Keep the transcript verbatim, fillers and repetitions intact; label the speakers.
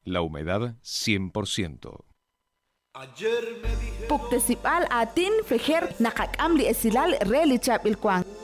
Speaker 1: La humedad cien por ciento.
Speaker 2: Puktesipal atin fejer nakakam li esilal reli chap ilkwang.